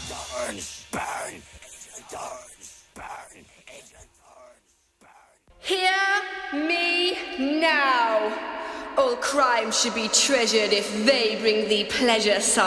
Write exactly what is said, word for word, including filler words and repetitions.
Hear me now. All crimes should be treasured if they bring thee pleasure, son.